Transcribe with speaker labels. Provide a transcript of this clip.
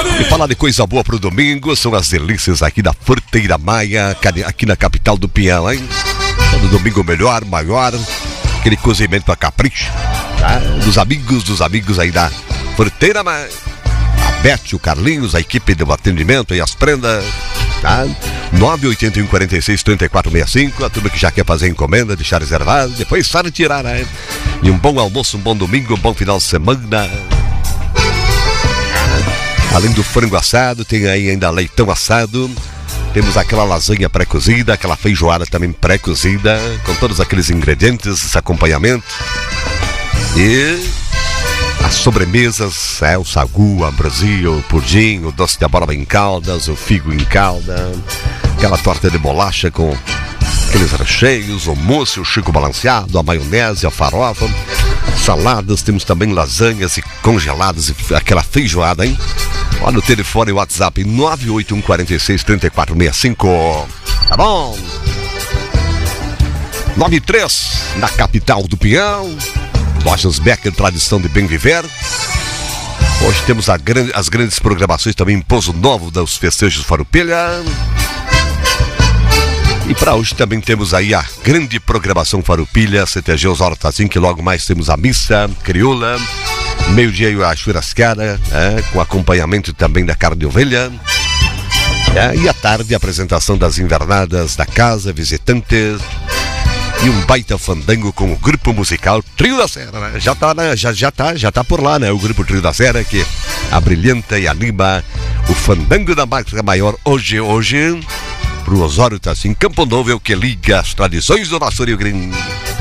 Speaker 1: E falar de coisa boa pro domingo, são as delícias aqui da Fruteira Maia, aqui na capital do Pinhão, hein? Todo domingo melhor, maior, aquele cozimento a capricho, tá? Dos amigos aí da Fruteira Maia. A Beth, o Carlinhos, a equipe do atendimento e as prendas, tá? 981463465, a turma que já quer fazer encomenda, deixar reservado, depois só retirar, né? E um bom almoço, um bom domingo, um bom final de semana. Além do frango assado, tem aí ainda leitão assado. Temos aquela lasanha pré-cozida, aquela feijoada também pré-cozida, com todos aqueles ingredientes, esse acompanhamento. E as sobremesas, o sagu, a ambrosia, o pudim, o doce de abóbora em caldas, o figo em calda, aquela torta de bolacha com aqueles recheios, o mousse, o chico balanceado, a maionese, a farofa, saladas, temos também lasanhas e congeladas e aquela feijoada, hein? Olha o telefone e o WhatsApp 981463465. Tá bom? 93, na capital do Pinhão. Lojas Becker, tradição de bem viver. Hoje temos as grandes programações também em Pouso Novo dos festejos Farroupilha. E para hoje também temos aí a grande programação Farroupilha, CTG Osório Tazim, que logo mais temos a missa crioula. Meio-dia a churrascada, com acompanhamento também da carne de ovelha. E à tarde a apresentação das invernadas da casa, visitantes. E um baita fandango com o grupo musical Trio da Serra, né? Já tá por lá, né? O grupo Trio da Serra que abrilhanta e anima o fandango da marca maior hoje pro Osório Tazim. Campo Novo é o que liga as tradições do nosso Rio Grande.